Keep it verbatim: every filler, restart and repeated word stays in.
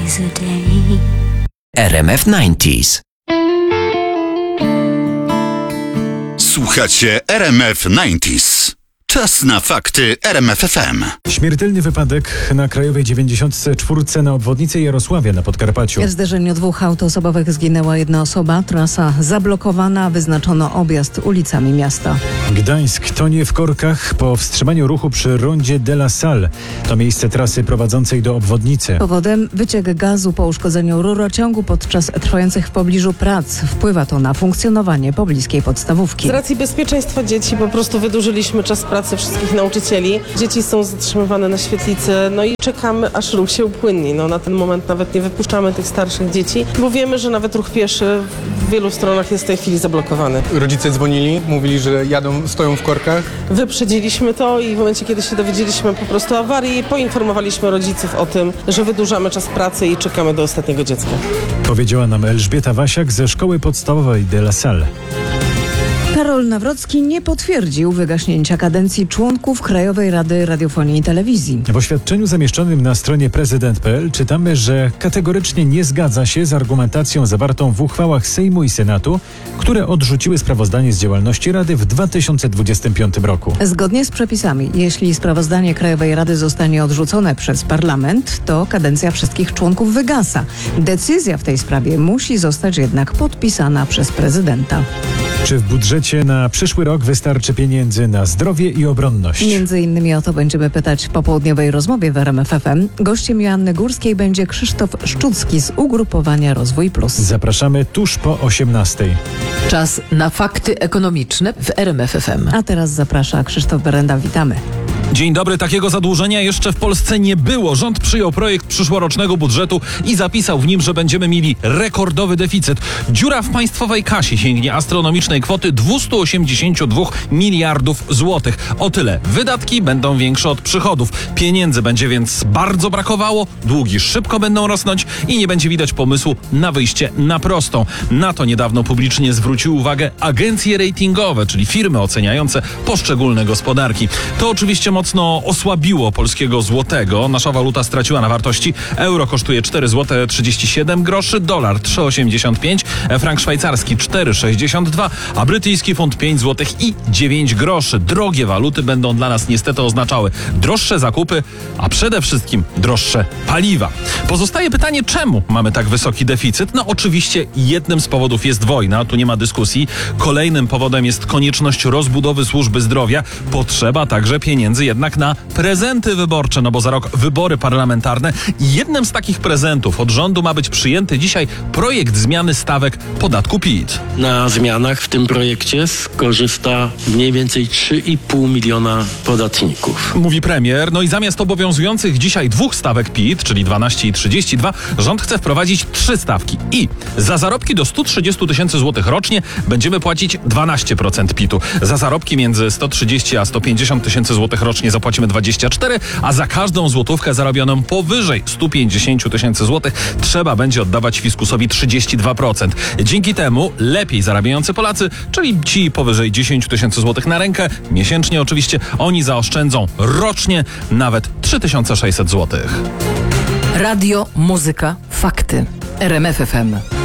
days a day. R M F dziewięćdziesiąt. Słuchacie R M F dziewięćdziesiąt. Czas na fakty R M F F M. Śmiertelny wypadek na Krajowej dziewięćdziesiąt cztery na obwodnicy Jarosławia na Podkarpaciu. W zderzeniu dwóch aut osobowych zginęła jedna osoba. Trasa zablokowana, wyznaczono objazd ulicami miasta. Gdańsk tonie w korkach po wstrzymaniu ruchu przy rondzie de la Salle. To miejsce trasy prowadzącej do obwodnicy. Powodem wyciek gazu po uszkodzeniu rurociągu podczas trwających w pobliżu prac. Wpływa to na funkcjonowanie pobliskiej podstawówki. Z racji bezpieczeństwa dzieci po prostu wydłużyliśmy czas pracy wszystkich nauczycieli. Dzieci są zatrzymywane na świetlicy, no i czekamy, aż ruch się upłynni. No, na ten moment nawet nie wypuszczamy tych starszych dzieci, bo wiemy, że nawet ruch pieszy w wielu stronach jest w tej chwili zablokowany. Rodzice dzwonili, mówili, że jadą, stoją w korkach. Wyprzedziliśmy to i w momencie, kiedy się dowiedzieliśmy po prostu awarii, poinformowaliśmy rodziców o tym, że wydłużamy czas pracy i czekamy do ostatniego dziecka. Powiedziała nam Elżbieta Wasiak ze Szkoły Podstawowej de la Salle. Karol Nawrocki nie potwierdził wygaśnięcia kadencji członków Krajowej Rady Radiofonii i Telewizji. W oświadczeniu zamieszczonym na stronie prezydent kropka p l czytamy, że kategorycznie nie zgadza się z argumentacją zawartą w uchwałach Sejmu i Senatu, które odrzuciły sprawozdanie z działalności Rady w dwa tysiące dwudziestym piątym roku. Zgodnie z przepisami, jeśli sprawozdanie Krajowej Rady zostanie odrzucone przez parlament, to kadencja wszystkich członków wygasa. Decyzja w tej sprawie musi zostać jednak podpisana przez prezydenta. Czy w budżecie na przyszły rok wystarczy pieniędzy na zdrowie i obronność? Między innymi o to będziemy pytać w popołudniowej rozmowie w R M F F M. Gościem Joanny Górskiej będzie Krzysztof Szczucki z ugrupowania Rozwój Plus. Zapraszamy tuż po osiemnastej. Czas na fakty ekonomiczne w R M F F M. A teraz zaprasza Krzysztof Berenda. Witamy. Dzień dobry, takiego zadłużenia jeszcze w Polsce nie było. Rząd przyjął projekt przyszłorocznego budżetu i zapisał w nim, że będziemy mieli rekordowy deficyt. Dziura w państwowej kasie sięgnie astronomicznej kwoty dwieście osiemdziesiąt dwa miliardów złotych. O tyle wydatki będą większe od przychodów. Pieniędzy będzie więc bardzo brakowało, długi szybko będą rosnąć i nie będzie widać pomysłu na wyjście na prostą. Na to niedawno publicznie zwróciły uwagę agencje ratingowe, czyli firmy oceniające poszczególne gospodarki. To oczywiście mocno osłabiło polskiego złotego. Nasza waluta straciła na wartości. Euro kosztuje cztery złote trzydzieści siedem groszy, dolar trzy osiemdziesiąt pięć, frank szwajcarski cztery sześćdziesiąt dwa, a brytyjski funt pięć złotych i dziewięć groszy. Drogie waluty będą dla nas niestety oznaczały droższe zakupy, a przede wszystkim droższe paliwa. Pozostaje pytanie, czemu mamy tak wysoki deficyt? No oczywiście jednym z powodów jest wojna, tu nie ma dyskusji. Kolejnym powodem jest konieczność rozbudowy służby zdrowia. Potrzeba także pieniędzy jednak na prezenty wyborcze, no bo za rok wybory parlamentarne i jednym z takich prezentów od rządu ma być przyjęty dzisiaj projekt zmiany stawek podatku P I T. Na zmianach w tym projekcie skorzysta mniej więcej trzy i pół miliona podatników. Mówi premier, no i zamiast obowiązujących dzisiaj dwóch stawek P I T, czyli dwanaście i trzydzieści dwa, rząd chce wprowadzić trzy stawki i za zarobki do stu trzydziestu tysięcy złotych rocznie będziemy płacić dwanaście procent P I T-u. Za zarobki między sto trzydzieści a sto pięćdziesiąt tysięcy złotych rocznie zapłacimy dwadzieścia cztery, a za każdą złotówkę zarobioną powyżej stu pięćdziesięciu tysięcy złotych trzeba będzie oddawać fiskusowi trzydzieści dwa procent. Dzięki temu lepiej zarabiający Polacy, czyli ci powyżej dziesięć tysięcy złotych na rękę, miesięcznie oczywiście, oni zaoszczędzą rocznie nawet trzy tysiące sześćset złotych. Radio, muzyka, fakty. R M F F M.